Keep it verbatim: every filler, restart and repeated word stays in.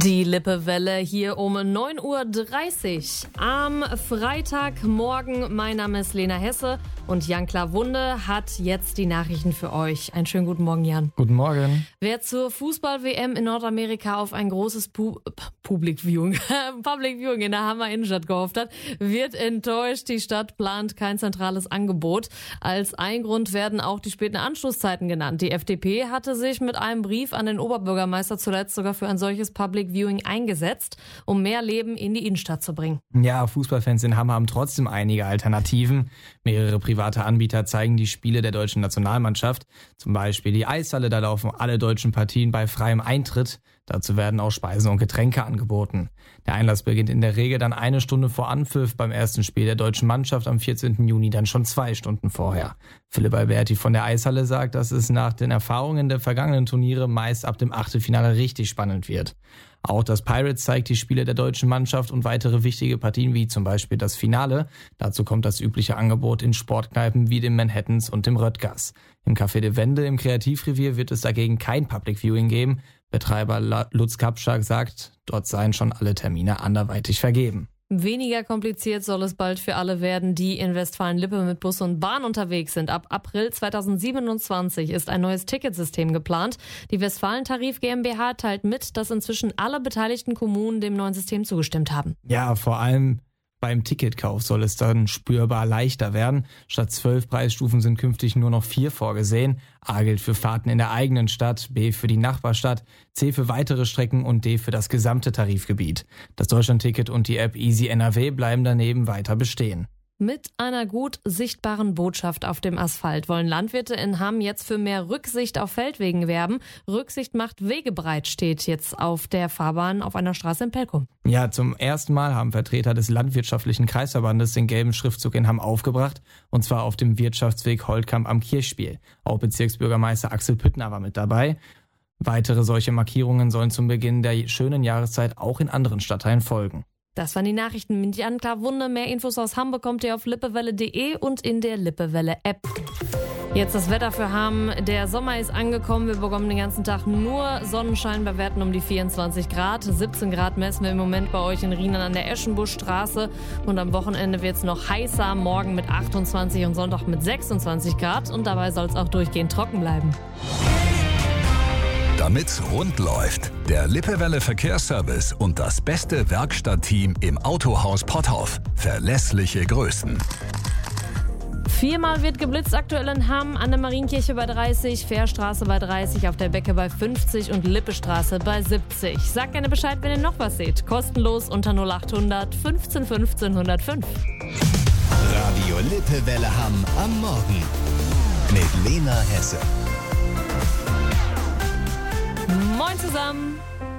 Die Lippewelle hier um neun Uhr dreißig am Freitagmorgen. Mein Name ist Lena Hesse und Jan Klawunde hat jetzt die Nachrichten für euch. Einen schönen guten Morgen, Jan. Guten Morgen. Wer zur Fußball-W M in Nordamerika auf ein großes Pu- Public Viewing, Public Viewing in der Hammer Innenstadt gehofft hat, wird enttäuscht. Die Stadt plant kein zentrales Angebot. Als ein Grund werden auch die späten Anschlusszeiten genannt. Die F D P hatte sich mit einem Brief an den Oberbürgermeister zuletzt sogar für ein solches Public Viewing eingesetzt, um mehr Leben in die Innenstadt zu bringen. Ja, Fußballfans in Hamm haben trotzdem einige Alternativen. Mehrere private Anbieter zeigen die Spiele der deutschen Nationalmannschaft. Zum Beispiel die Eishalle, da laufen alle deutschen Partien bei freiem Eintritt. Dazu werden auch Speisen und Getränke angeboten. Der Einlass beginnt in der Regel dann eine Stunde vor Anpfiff, beim ersten Spiel der deutschen Mannschaft am vierzehnten Juni dann schon zwei Stunden vorher. Philipp Alberti von der Eishalle sagt, dass es nach den Erfahrungen der vergangenen Turniere meist ab dem Achtelfinale richtig spannend wird. Auch das Pirates zeigt die Spiele der deutschen Mannschaft und weitere wichtige Partien wie zum Beispiel das Finale. Dazu kommt das übliche Angebot in Sportkneipen wie dem Manhattans und dem Röttgers. Im Café de Wende im Kreativrevier wird es dagegen kein Public Viewing geben. Betreiber Lutz Kapschak sagt, dort seien schon alle Termine anderweitig vergeben. Weniger kompliziert soll es bald für alle werden, die in Westfalen-Lippe mit Bus und Bahn unterwegs sind. Ab April zweitausendsiebenundzwanzig ist ein neues Ticketsystem geplant. Die Westfalen-Tarif GmbH teilt mit, dass inzwischen alle beteiligten Kommunen dem neuen System zugestimmt haben. Ja, vor allem beim Ticketkauf soll es dann spürbar leichter werden. Statt zwölf Preisstufen sind künftig nur noch vier vorgesehen. A gilt für Fahrten in der eigenen Stadt, B für die Nachbarstadt, C für weitere Strecken und D für das gesamte Tarifgebiet. Das Deutschlandticket und die App Easy N R W bleiben daneben weiter bestehen. Mit einer gut sichtbaren Botschaft auf dem Asphalt wollen Landwirte in Hamm jetzt für mehr Rücksicht auf Feldwegen werben. Rücksicht macht Wege breit steht jetzt auf der Fahrbahn auf einer Straße in Pelkum. Ja, zum ersten Mal haben Vertreter des Landwirtschaftlichen Kreisverbandes den gelben Schriftzug in Hamm aufgebracht, und zwar auf dem Wirtschaftsweg Holtkamp am Kirchspiel. Auch Bezirksbürgermeister Axel Püttner war mit dabei. Weitere solche Markierungen sollen zum Beginn der schönen Jahreszeit auch in anderen Stadtteilen folgen. Das waren die Nachrichten mit Jan Klawunde. Mehr Infos aus Hamm bekommt ihr auf lippewelle punkt de und in der Lippewelle-App. Jetzt das Wetter für Hamm. Der Sommer ist angekommen. Wir bekommen den ganzen Tag nur Sonnenschein bei Werten um die vierundzwanzig Grad. siebzehn Grad messen wir im Moment bei euch in Rienan an der Eschenbuschstraße. Und am Wochenende wird es noch heißer. Morgen mit achtundzwanzig und Sonntag mit sechsundzwanzig Grad. Und dabei soll es auch durchgehend trocken bleiben. Damit's rund läuft, der Lippewelle Verkehrsservice und das beste Werkstattteam im Autohaus Potthoff. Verlässliche Größen. Viermal wird geblitzt aktuell in Hamm, an der Marienkirche bei dreißig, Fährstraße bei dreißig, auf der Becke bei fünfzig und Lippestraße bei siebzig. Sagt gerne Bescheid, wenn ihr noch was seht. Kostenlos unter null achthundert fünfzehn fünfzehn hundertfünf. Radio Lippewelle Hamm am Morgen mit Lena Hesse. Moin zusammen!